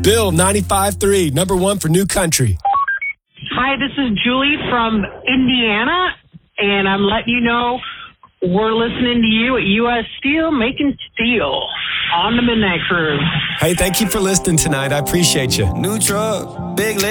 Bill, 95.3, number one for New Country. Hi, this is Julie from Indiana, and I'm letting you know we're listening to you at U.S. Steel, making steel on the Midnight Cruise. Hey, thank you for listening tonight. I appreciate you. New truck, big